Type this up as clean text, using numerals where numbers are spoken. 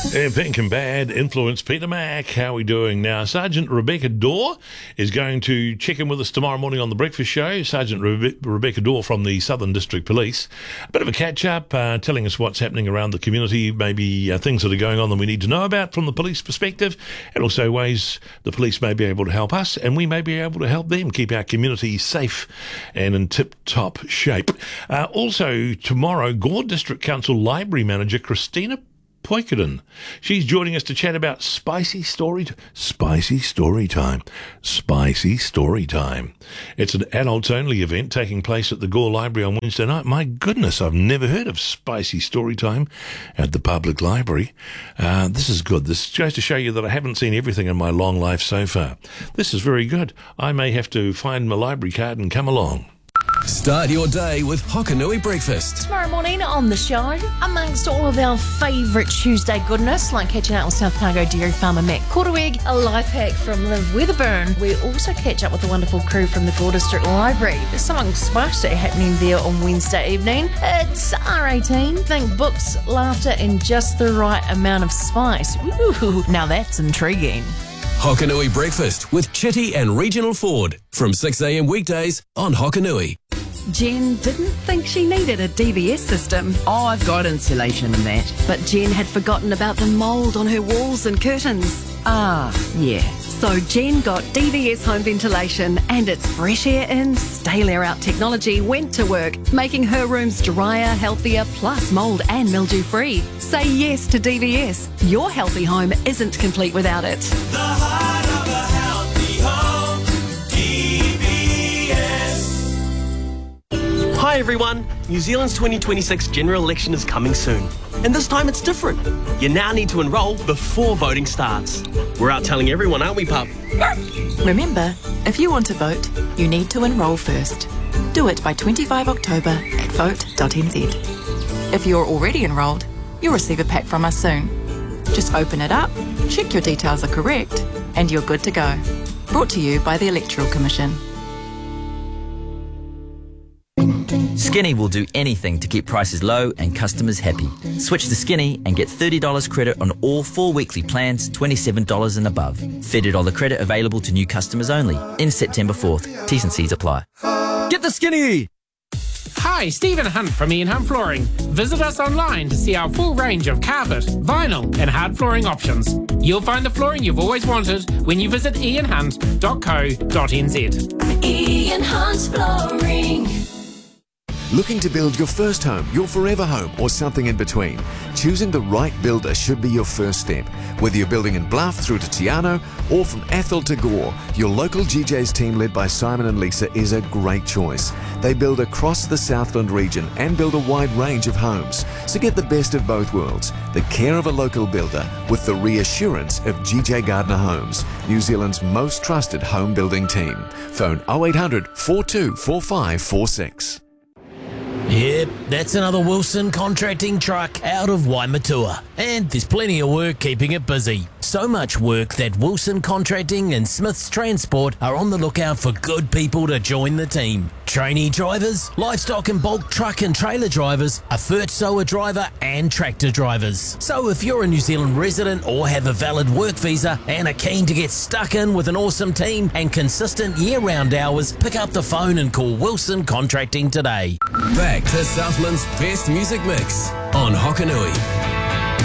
Pink and Bad Influence, Peter Mac. How are we doing now? Sergeant Rebecca Dorr is going to check in with us tomorrow morning on The Breakfast Show. Sergeant Rebecca Dorr from the Southern District Police. A bit of a catch-up, telling us what's happening around the community, maybe things that are going on that we need to know about from the police perspective, and also ways the police may be able to help us, and we may be able to help them keep our community safe and in tip-top shape. Also, tomorrow, Gore District Council Library Manager Christina Poikinen. She's joining us to chat about Spicy Story Time. It's an adults-only event taking place at the Gore Library on Wednesday night. My goodness, I've never heard of Spicy Story Time at the public library. This is good. This goes to show you that I haven't seen everything in my long life so far. This is very good. I may have to find my library card and come along. Start your day with Hokanui Breakfast. Tomorrow morning on the show, amongst all of our favourite Tuesday goodness, like catching up with South Cargo dairy farmer Matt Korteweg, a life hack from Liv Weatherburn. We also catch up with the wonderful crew from the Gore District Library. There's something spicy happening there on Wednesday evening. It's R18. Think books, laughter, and just the right amount of spice. Ooh, now that's intriguing. Hokanui Breakfast with Chitty and Regional Ford from 6 a.m. weekdays on Hokanui. Jen didn't think she needed a DVS system. Oh, I've got insulation and that. But Jen had forgotten about the mould on her walls and curtains. Ah, yeah. So Jen got DVS home ventilation, and its fresh air in, stale air out technology went to work, making her rooms drier, healthier, plus mould and mildew free. Say yes to DVS. Your healthy home isn't complete without it. The heart of a healthy home, DVS. Hi everyone, New Zealand's 2026 general election is coming soon. And this time it's different. You now need to enrol before voting starts. We're out telling everyone, aren't we, pup? Remember, if you want to vote, you need to enrol first. Do it by 25 October at vote.nz. If you're already enrolled, you'll receive a pack from us soon. Just open it up, check your details are correct, and you're good to go. Brought to you by the Electoral Commission. Skinny will do anything to keep prices low and customers happy. Switch to Skinny and get $30 credit on all 4 weekly plans, $27 and above. $30 credit available to new customers only. In September 4th. T's and C's apply. Get the Skinny! Hi, Stephen Hunt from Ian Hunt Flooring. Visit us online to see our full range of carpet, vinyl and hard flooring options. You'll find the flooring you've always wanted when you visit ianhunt.co.nz. Ian Hunt Flooring. Looking to build your first home, your forever home, or something in between? Choosing the right builder should be your first step. Whether you're building in Bluff through to Tiano or from Athol to Gore, your local GJ's team led by Simon and Lisa is a great choice. They build across the Southland region and build a wide range of homes. So get the best of both worlds, the care of a local builder with the reassurance of GJ Gardner Homes, New Zealand's most trusted home building team. Phone 0800 424546. Yep, that's another Wilson Contracting truck out of Waimatua. And there's plenty of work keeping it busy. So much work that Wilson Contracting and Smith's Transport are on the lookout for good people to join the team. Trainee drivers, livestock and bulk truck and trailer drivers, a Furtsoa driver and tractor drivers. So if you're a New Zealand resident or have a valid work visa and are keen to get stuck in with an awesome team and consistent year-round hours, pick up the phone and call Wilson Contracting today. Back to Southland's best music mix on Hokanui.